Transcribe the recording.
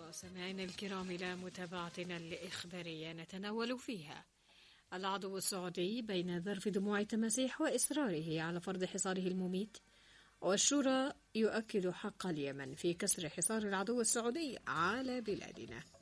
سامعينا الكرام إلى متابعتنا الإخبارية نتناول فيها العدو السعودي بين ذرف دموع التماسيح وإصراره على فرض حصاره المميت، والشورى يؤكد حق اليمن في كسر حصار العدو السعودي على بلادنا.